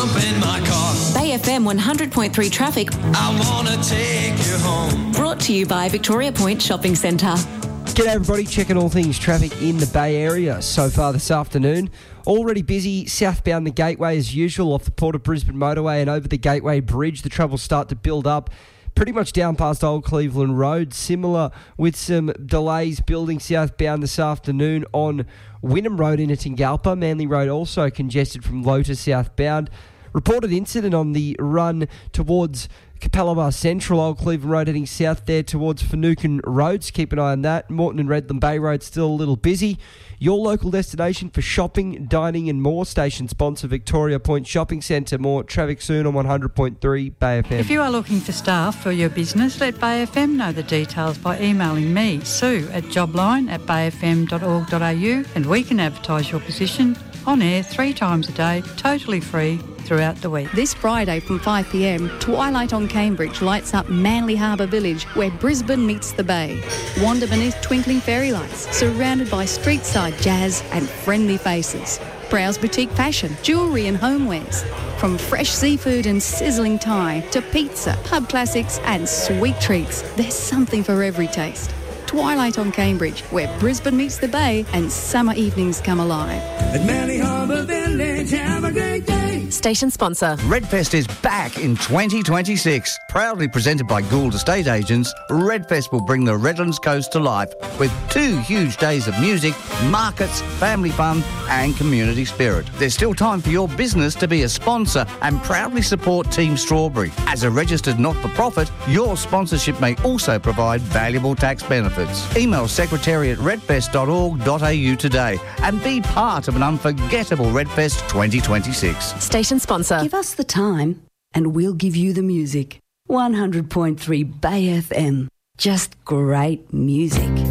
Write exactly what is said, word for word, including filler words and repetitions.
In my car. Bay F M one hundred point three traffic. I want to take you home. Brought to you by Victoria Point Shopping Centre. G'day everybody, checking all things traffic in the Bay Area so far this afternoon. Already busy southbound the Gateway as usual off the Port of Brisbane motorway and over the Gateway Bridge. The troubles start to build up pretty much down past Old Cleveland Road. Similar with some delays building southbound this afternoon on Wynnum Road into Tingalpa. Manly Road also congested from Lotus southbound. Reported incident on the run towards Capalaba Central, Old Cleveland Road heading south there towards Finucane Roads. Keep an eye on that. Moreton and Redland Bay Road still a little busy. Your local destination for shopping, dining and more. Station sponsor Victoria Point Shopping Centre. More traffic soon on one hundred point three Bay F M. If you are looking for staff for your business, let Bay F M know the details by emailing me, Sue, at jobline at bay f m dot org dot a u, and we can advertise your position on air three times a day, totally free, throughout the week. This Friday from five p m, Twilight on Cambridge lights up Manly Harbour Village, where Brisbane meets the Bay. Wander beneath twinkling fairy lights, surrounded by street-side jazz and friendly faces. Browse boutique fashion, jewellery and homewares. From fresh seafood and sizzling Thai to pizza, pub classics and sweet treats, there's something for every taste. Twilight on Cambridge, where Brisbane meets the Bay and summer evenings come alive. At Manly Harbour Village, have a great day. Station sponsor. Redfest is back in twenty twenty-six. Proudly presented by Gould Estate Agents, Redfest will bring the Redlands Coast to life with two huge days of music, markets, family fun and community spirit. There's still time for your business to be a sponsor and proudly support Team Strawberry. As a registered not-for-profit, your sponsorship may also provide valuable tax benefits. Email secretary at redfest dot org dot a u today and be part of an unforgettable Redfest twenty twenty-six. Station sponsor. Give us the time and we'll give you the music. one hundred point three Bay F M. Just great music.